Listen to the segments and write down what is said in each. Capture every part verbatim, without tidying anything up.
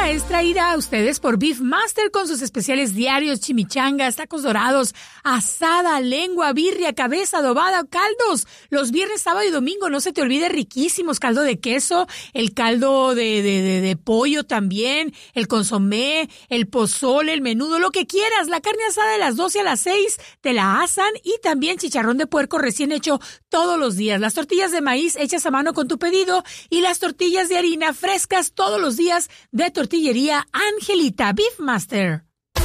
hora es traída a ustedes por Beef Master con sus especiales diarios, chimichangas, tacos dorados, asada, lengua, birria, cabeza adobada, caldos. Los viernes, sábado y domingo, no se te olvide, riquísimos. Caldo de queso, el caldo de, de, de, de pollo también, el consomé, el pozole, el menudo, lo que quieras. La carne asada de las doce a las seis te la asan y también chicharrón de puerco recién hecho todos los días. Las tortillas de maíz hechas a mano con tu pedido y las tortillas de harina frescas todos los días de Tortillería Angelita. Beef Master.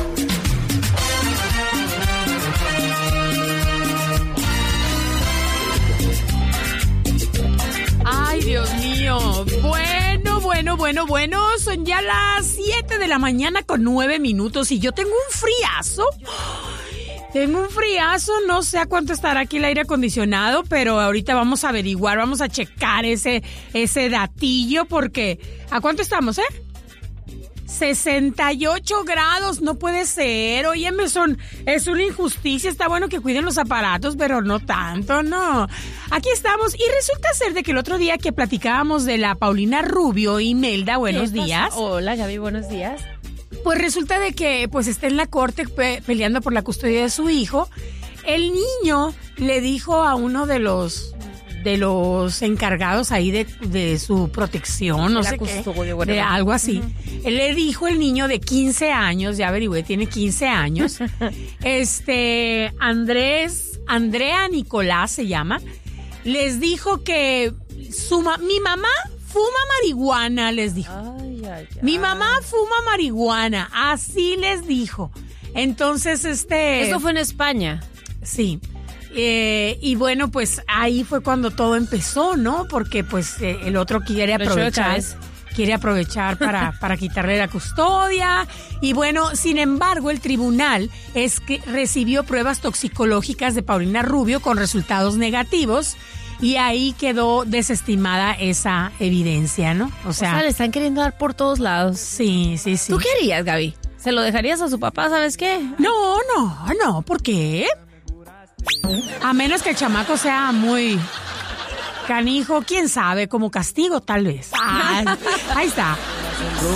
Ay, Dios mío. Bueno, bueno, bueno, bueno. Son ya las siete de la mañana con nueve minutos y yo tengo un friazo. Tengo un friazo, no sé a cuánto estará aquí el aire acondicionado, pero ahorita vamos a averiguar, vamos a checar ese, ese datillo porque... ¿A cuánto estamos, eh? sesenta y ocho grados, no puede ser. Óyeme, son, es una injusticia. Está bueno que cuiden los aparatos, pero no tanto, no. Aquí estamos y resulta ser de que el otro día que platicábamos de la Paulina Rubio, Imelda, buenos días. Hola, Gaby, buenos días. Pues resulta de que pues está en la corte pe- peleando por la custodia de su hijo. El niño le dijo a uno de los de los encargados ahí de, de su protección, no sé qué, de algo así. Uh-huh. Él le dijo el niño de quince años, ya averigüé, tiene quince años. este, Andrés, Andrea Nicolás se llama. Les dijo que su ma- mi mamá fuma marihuana, les dijo. Ay, ay, ay. Mi mamá fuma marihuana, así les dijo. Entonces, este... Eso fue en España. Sí. Eh, y bueno, pues ahí fue cuando todo empezó, ¿no? Porque pues eh, el otro quiere aprovechar, quiere aprovechar para, para quitarle la custodia. Y bueno, sin embargo, el tribunal es que recibió pruebas toxicológicas de Paulina Rubio con resultados negativos. Y ahí quedó desestimada esa evidencia, ¿no? O sea, o sea, le están queriendo dar por todos lados. Sí, sí, sí. ¿Tú qué harías, Gaby? ¿Se lo dejarías a su papá, sabes qué? No, no, no, ¿por qué? A menos que el chamaco sea muy canijo, quién sabe, como castigo tal vez. Ah, ahí está.